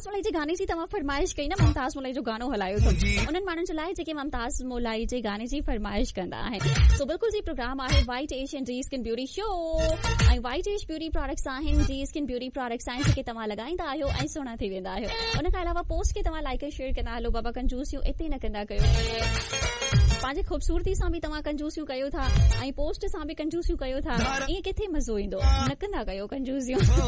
मलाई जे गाने जी तव्हां फरमाइश कई न, मुमताज़ मलाई जो गानो हलायो अथव उन्हनि माण्हुनि जे लाइ जेके मुमताज़ मलाई जे गाने जी फरमाइश कंदा आहिनि। सो बिल्कुल जी प्रोग्राम आहे वाइट एशियन जी स्किन ब्यूटी शो ऐं वाइट एश ब्यूटी प्रोडक्ट्स आहिनि, जी स्किन ब्यूटी प्रोडक्ट्स आहिनि जेके तव्हां लॻाईंदा आहियो ऐं सुहिणा थी वेंदा आहियो। उन खां अलावा पोस्ट खे तव्हां लाइक ऐं शेयर कंदा हलो, बाबा कंजूसियूं इते न कंदा कयो, पंहिंजे ख़ूबसूरती सां बि तव्हां कंजूसियूं कयो था ऐं पोस्ट सां बि कंजूसियूं कयो था, ईअं किथे मज़ो ईंदो, न कंदा कयो कंजूसियूं।